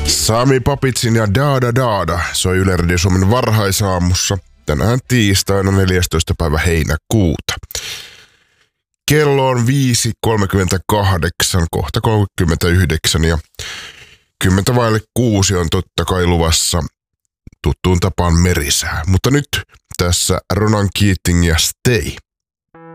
Sami Papitsin ja Daada Daada soi Yle Radio Suomen varhaisaamussa tänään tiistaina 14. päivä heinäkuuta. Kello on 5.38, kohta 39 ja 5:10 on totta kai luvassa tuttuun tapaan merisää. Mutta nyt tässä Ronan Keating ja Stay.